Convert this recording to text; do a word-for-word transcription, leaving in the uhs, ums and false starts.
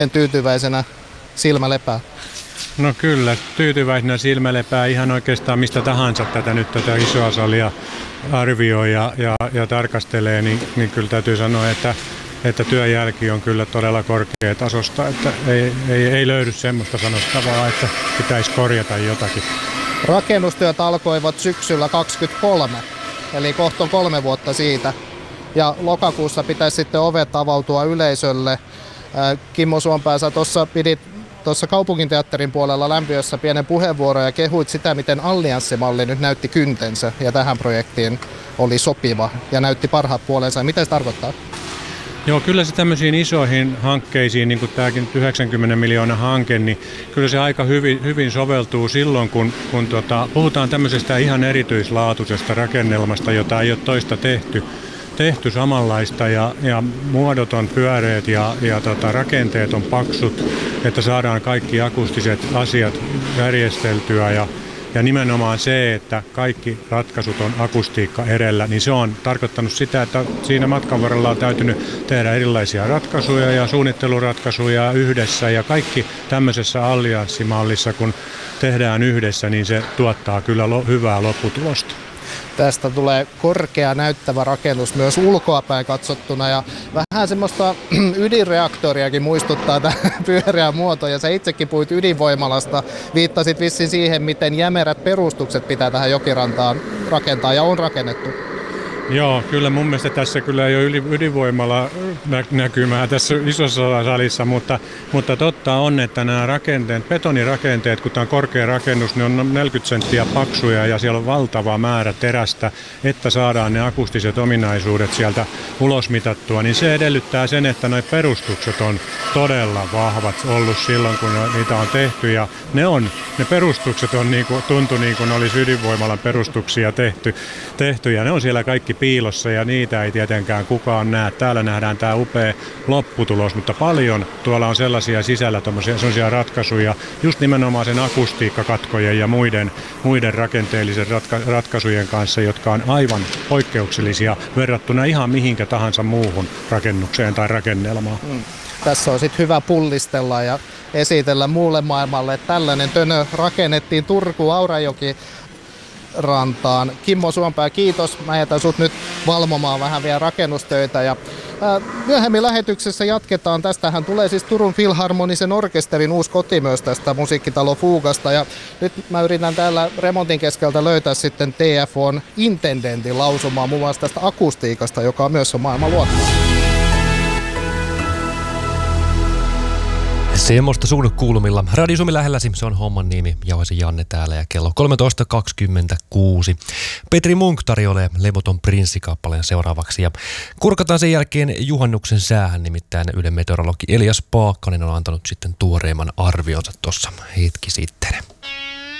tyytyväisenä silmä lepää? No kyllä, tyytyväisenä silmä lepää ihan oikeastaan mistä tahansa tätä nyt tätä isoa salia arvioi ja, ja, ja tarkastelee, niin, niin kyllä täytyy sanoa, että, että työnjälki on kyllä todella korkeatasosta, että ei, ei, ei löydy semmoista sanottavaa, että pitäisi korjata jotakin. Rakennustyöt alkoivat syksyllä kaksikymmentäkolme, eli kohta on kolme vuotta siitä, ja lokakuussa pitäisi sitten ovet avautua yleisölle. Kimmo Suompää, sä tuossa pidit tuossa kaupunginteatterin puolella Lämpiössä pienen puheenvuoron ja kehuit sitä, miten allianssimalli nyt näytti kyntensä ja tähän projektiin oli sopiva ja näytti parhaat puolensa. Mitä se tarkoittaa? Joo, kyllä se tämmöisiin isoihin hankkeisiin, niin kuin tämäkin yhdeksänkymmentä miljoonaa hanke, niin kyllä se aika hyvin, hyvin soveltuu silloin, kun, kun tota, puhutaan tämmöisestä ihan erityislaatuisesta rakennelmasta, jota ei ole toista tehty. tehty samanlaista ja, ja muodot on pyöreät ja, ja tota, rakenteet on paksut, että saadaan kaikki akustiset asiat järjesteltyä ja, ja nimenomaan se, että kaikki ratkaisut on akustiikka edellä, niin se on tarkoittanut sitä, että siinä matkan varrella on täytynyt tehdä erilaisia ratkaisuja ja suunnitteluratkaisuja yhdessä ja kaikki tämmöisessä allianssimallissa, kun tehdään yhdessä, niin se tuottaa kyllä lo, hyvää lopputulosta. Tästä tulee korkea näyttävä rakennus myös ulkoapäin katsottuna ja vähän semmoista ydinreaktoriakin muistuttaa tämä pyöreä muoto ja sä itsekin puhuit ydinvoimalasta, viittasit vissiin siihen, miten jämerät perustukset pitää tähän jokirantaan rakentaa ja on rakennettu. Joo, kyllä mun mielestä tässä kyllä ei ole ydinvoimalla näkymää tässä isossa salissa, mutta, mutta totta on, että nämä rakenteet, betonirakenteet, kun tämä on korkea rakennus, ne on neljäkymmentä senttiä paksuja ja siellä on valtava määrä terästä, että saadaan ne akustiset ominaisuudet sieltä ulosmitattua, niin se edellyttää sen, että nuo perustukset on todella vahvat ollut silloin, kun niitä on tehty ja ne, on, ne perustukset on niin kuin, tuntu niin kuin olisi ydinvoimalan perustuksia tehty, tehty ja ne on siellä kaikki piilossa ja niitä ei tietenkään kukaan näe. Täällä nähdään tämä upea lopputulos, mutta paljon tuolla on sellaisia sisällä sellaisia ratkaisuja, just nimenomaan sen akustiikkakatkojen ja muiden, muiden rakenteellisen ratka- ratkaisujen kanssa, jotka on aivan poikkeuksellisia verrattuna ihan mihinkä tahansa muuhun rakennukseen tai rakennelmaan. Mm. Tässä on sitten hyvä pullistella ja esitellä muulle maailmalle, että tällainen tönö rakennettiin Turku-Aurajoki rantaan. Kimmo Suompää, kiitos. Mä jätän sut nyt valvomaan vähän vielä rakennustöitä. Ja, ää, myöhemmin lähetyksessä jatketaan. Tästähän tulee siis Turun Filharmonisen orkesterin uusi koti myös tästä Musiikkitalo Fugasta. Ja nyt mä yritän täällä remontin keskeltä löytää sitten T F O:n intendentin lausumaan muun muassa tästä akustiikasta, joka on myös on maailmanluokkaa. Semmoista sun kuulumilla. Radio Suomi lähelläsi, se on homman nimi. Jauhasi Janne täällä ja kello kolmetoista kaksikymmentäkuusi. Petri Munk tarjoilee Levoton prinssikappaleen seuraavaksi. Ja kurkataan sen jälkeen juhannuksen säähän, nimittäin Ylen meteorologi Elias Paakkanen on antanut sitten tuoreimman arvionsa tuossa hetki sitten.